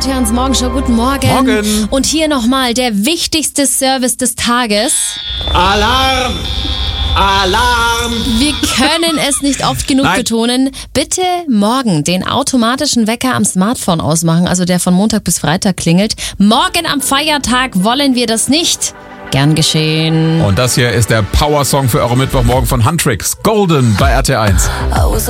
RT1 Morgenshow. Guten Morgen. Morgen. Und hier nochmal der wichtigste Service des Tages. Alarm! Alarm! Wir können es nicht oft genug Nein. betonen. Bitte morgen den automatischen Wecker am Smartphone ausmachen, also der von Montag bis Freitag klingelt. Morgen am Feiertag wollen wir das nicht. Gern geschehen. Und das hier ist der Power-Song für eure Mittwochmorgen von Huntrix. Golden bei RT1.